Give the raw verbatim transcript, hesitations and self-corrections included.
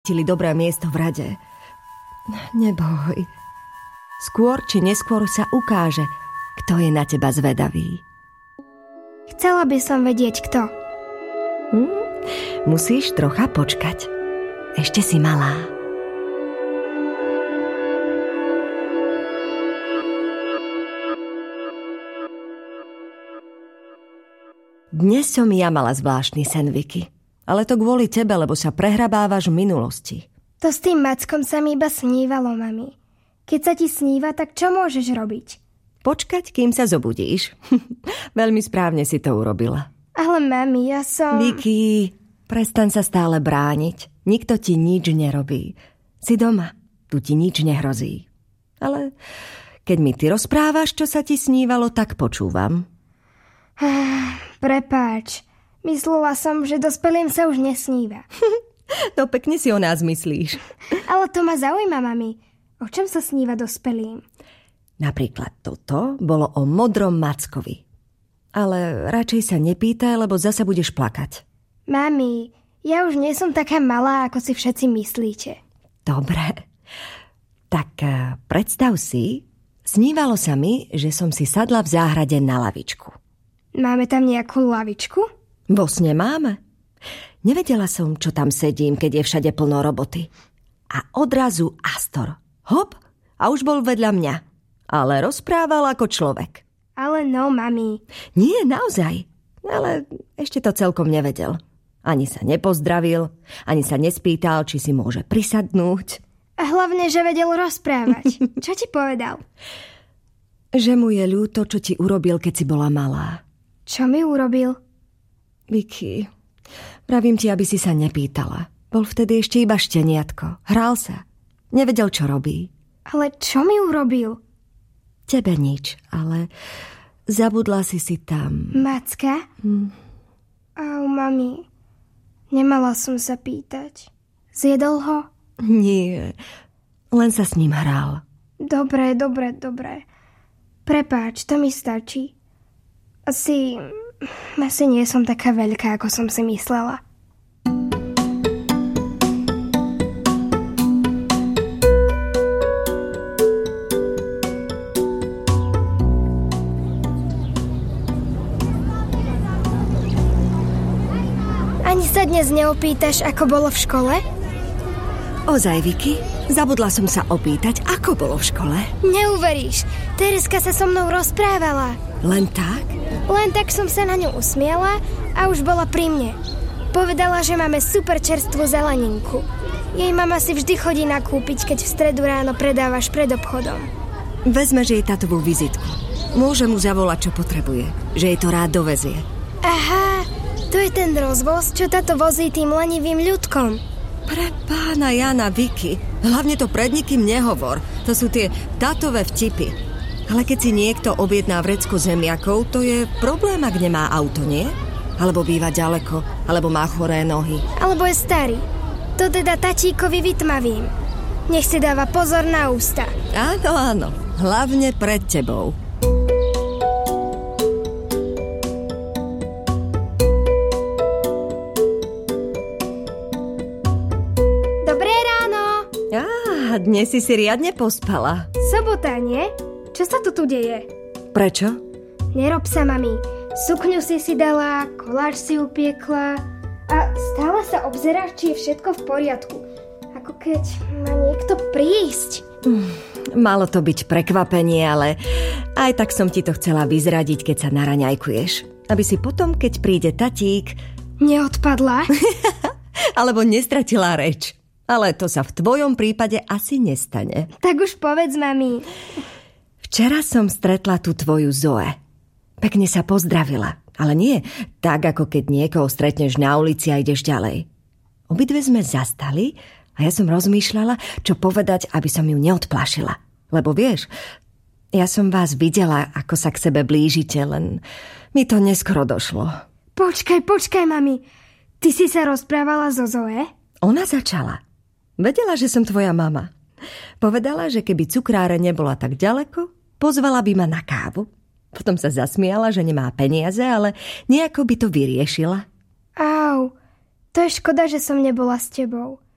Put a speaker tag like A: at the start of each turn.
A: Tili dobré miesto v rade. Neboj. Skôr či neskôr sa ukáže, kto je na teba zvedavý.
B: Chcela by som vedieť, kto.
A: Hm? Musíš trocha počkať. Ešte si malá. Dnes som ja mala zvláštny sen, Vicky. Ale to kvôli tebe, lebo sa prehrabávaš v minulosti.
B: To s tým Mackom sa mi iba snívalo, mami. Keď sa ti sníva, tak čo môžeš robiť?
A: Počkať, kým sa zobudíš. Veľmi správne si to urobila.
B: Ale mami, ja som...
A: Vicky, prestaň sa stále brániť. Nikto ti nič nerobí. Si doma, tu ti nič nehrozí. Ale keď mi ty rozprávaš, čo sa ti snívalo, tak počúvam.
B: Prepáč. Myslela som, že dospelým sa už nesníva.
A: No pekne si o nás myslíš.
B: Ale to ma zaujíma, mami. O čom sa sníva dospelým?
A: Napríklad toto bolo o modrom Mackovi. Ale radšej sa nepýtaj, lebo zasa budeš plakať.
B: Mami, ja už nie som taká malá, ako si všetci myslíte.
A: Dobre. Tak predstav si, snívalo sa mi, že som si sadla v záhrade na lavičku.
B: Máme tam nejakú lavičku?
A: Vo sne máme. Nevedela som, čo tam sedím, keď je všade plno roboty. A odrazu Astor. Hop, a už bol vedľa mňa. Ale rozprával ako človek.
B: Ale no, mami.
A: Nie, naozaj. Ale ešte to celkom nevedel. Ani sa nepozdravil, ani sa nespýtal, či si môže prisadnúť.
B: A hlavne, že vedel rozprávať. Čo ti povedal?
A: Že mu je ľúto, čo ti urobil, keď si bola malá.
B: Čo mi urobil?
A: Vicky, pravím ti, aby si sa nepýtala. Bol vtedy ešte iba šteniatko. Hral sa. Nevedel, čo robí.
B: Ale čo mi urobil?
A: Tebe nič, ale zabudla si si tam.
B: Macka?
A: Hm.
B: Au, mami. Nemala som sa pýtať. Zjedol ho?
A: Nie, len sa s ním hral.
B: Dobre, dobre, dobre. Prepáč, to mi stačí. Asi... Asi nie som taká veľká, ako som si myslela. Ani sa dnes neopýtaš, ako bolo v škole?
A: Ozaj, Vicky? Zabudla som sa opýtať, ako bolo v škole.
B: Neuveríš, Tereska sa so mnou rozprávala.
A: Len tak?
B: Len tak som sa na ňu usmiela a už bola pri mne. Povedala, že máme super čerstvú zeleninku. Jej mama si vždy chodí nakúpiť, keď v stredu ráno predávaš pred obchodom.
A: Vezmeš jej tátovú vizitku. Môže mu zavolať, čo potrebuje. Že jej to rád dovezie.
B: Aha, to je ten rozvoz, čo táto vozí tým lenivým ľudkom.
A: Pre pána Jana, Vicky. Hlavne to pred nikým nehovor. To sú tie tatové vtipy. Ale keď si niekto objedná vrecko zemiakov, to je problém, ak nemá auto, nie? Alebo býva ďaleko, alebo má choré nohy.
B: Alebo je starý. To teda tatíkovi vytmavím. Nech si dáva pozor na ústa.
A: Áno, áno. Hlavne pred tebou.
B: Dobré ráno.
A: Á, dnes si si riadne pospala.
B: Sobota, nie? Čo sa tu tu deje?
A: Prečo?
B: Nerob sa, mami. Sukňu si si dala, koláč si upiekla a stále sa obzeráš, či je všetko v poriadku. Ako keď má niekto prísť.
A: Malo to byť prekvapenie, ale aj tak som ti to chcela vyzradiť, keď sa naraňajkuješ. Aby si potom, keď príde tatík...
B: Neodpadla?
A: Alebo nestratila reč. Ale to sa v tvojom prípade asi nestane.
B: Tak už povedz, mami.
A: Včera som stretla tú tvoju Zoe. Pekne sa pozdravila, ale nie tak, ako keď niekoho stretneš na ulici a ideš ďalej. Obidve sme zastali a ja som rozmýšľala, čo povedať, aby som ju neodplašila. Lebo vieš, ja som vás videla, ako sa k sebe blížite, len mi to neskoro došlo.
B: Počkaj, počkaj, mami. Ty si sa rozprávala so Zoe?
A: Ona začala. Vedela, že som tvoja mama. Povedala, že keby cukráre nebola tak ďaleko, pozvala by ma na kávu. Potom sa zasmiala, že nemá peniaze, ale nejako by to vyriešila.
B: Au, to je škoda, že som nebola s tebou.